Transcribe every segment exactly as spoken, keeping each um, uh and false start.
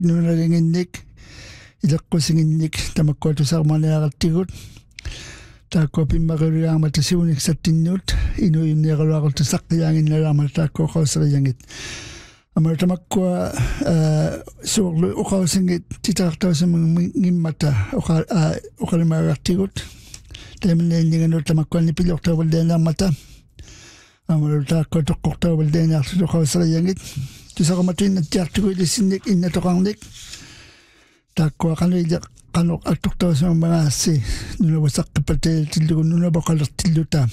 nunaringinnik ileqqusinginnik tamakkuatusarmaaniaqartigut taakko pimmaqiluaama tasiunik sattinnuut inuyunniaqaluaqartu saqqiyaanginnalaama taakko qauseriangit amar tamakkua suurlu uqausingit titaqtausamngimmata uqa uqalimaaqartigut taimneellinganut tamakkuanni pilortauvaldeanaamata amar taakko toqqortauvaldeanaartu qauseriangit tusaqamatuinnattiartuguilissinnik innatoqarnik taakko qanuille qanoq attortausamagaassi nunavasaqqipateel nunavaqalertilluta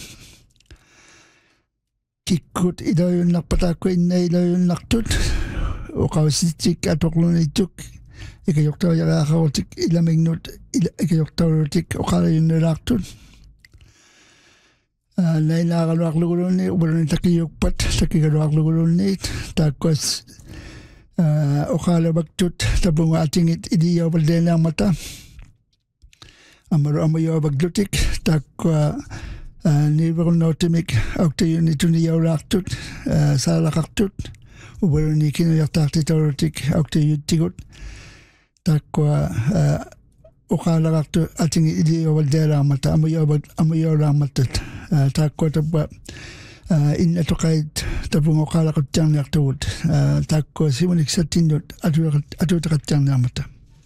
kikkut ilajunlarpataakku inna ilajunlartut oqavsittik atoqluniittuk ikajortaujaraaqarutik ilamignut ikajortaulutik oqalajunnulartut lailaqaluarlugulunni ubaluni takiyukpat takigaluarlugulunniit taakkuas oqalabaktut tapunga atingit iliyauvaldeanaarmata amaru amayauavaglutik taakkua niiverunautimik auktayunituniyaulaartut saalaqartut ubaluni kinujartaartitaulutik auktayuttigut taakkua oqalaqartu atingi iliyauvaldeanaarmata amayauavag amayaulaarmatut taakkua tappa innatoqait tapunga oqalaquttiarniartugut taakkua simunik sattinnut atuutaqattiarniarmata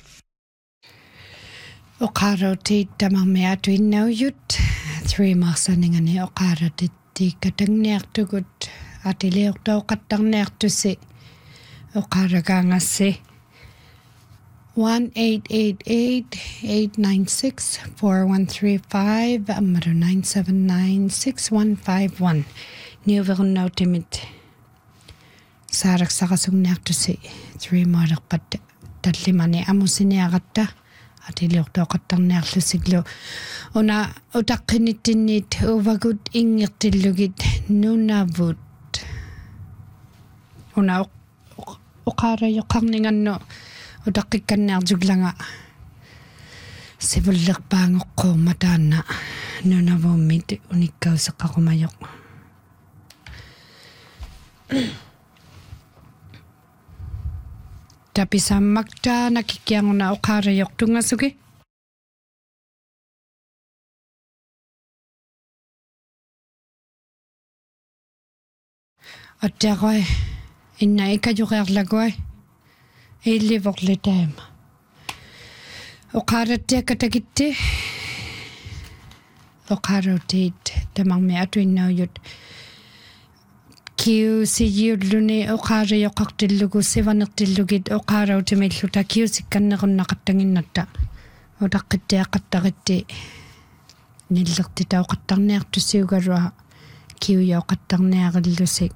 oqarautit tamarmiatuinnaujut three marsaningani oqaratittiikkatangniartugut atiliortauqattarniartussi oqaragaangassi one eight eight eight eight nine six four one three five ammaru nine seven nine six one five one niuverunautimit saaraksaqasugniartussi three maaraqpat tallimani amusiniaqatta atiliortauqattarniarlussiglu una utaqqinittinniit uvagut inngirtillugit nunavut una oqaarayoqqarningannu utaqqikkanniartuglanga sivullerpaangoqquumataanna nunavummit unikkauseqqaqumayoq tapisammakta nakikkianguna oqaarayoqtungasuki attiaqoi inna ikajuqearlaguai illivorlitaama oqaarattiakkatakitti oqaarautit tamarmi atuinnaujut kiusijulluni oqaarayoqartillugu sivanertillugit oqaarautimilluta kiusikkannequnneqattanginnatta utaqqittiaqqattaritti nillertitauqattarniartussiugalua kiuyauqattarniarillusik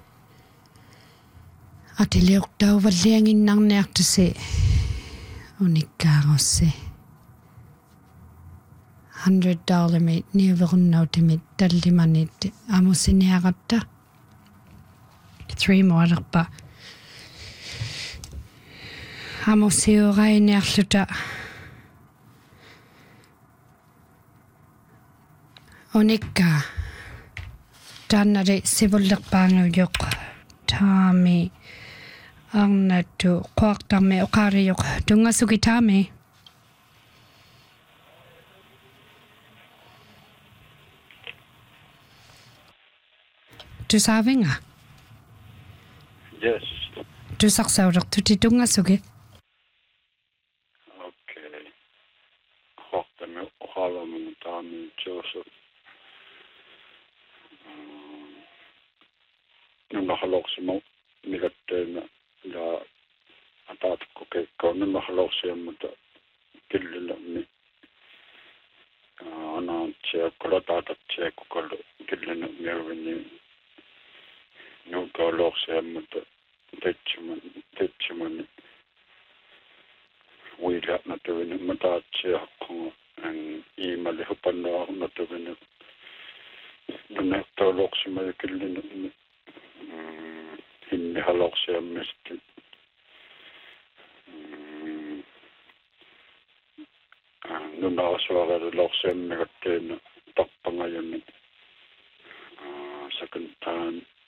atiliortauvallianginnarniartussi unikkaarusse hundred dollar mit niuverunnautimit tallimanit amusiniaqatta three moarpa amusiurainiarluta unikka tannari sivullerpaangujoq taami arnattu qoartarmi oqaariyoq tungasuki taami tusavinga yes tusaqsaullertuti tungasuki okay qoartarmi oqaalamun taami Joseph nunaqaloqsimu migatteena ja ataatukku keikkoon nunaqaloqsiamuta killilami anaantsia kolotaatatsia kukalu killina miavini nunaqaloqsiamuta tetsuman tetsumani uila natuvini mataatsia haqqunga an iimali hupannaa natuvini nunaqaloqsimu killina hinni haloqsiammasti nunaasuaqaluloqsiammigatteena tarpangajunni second time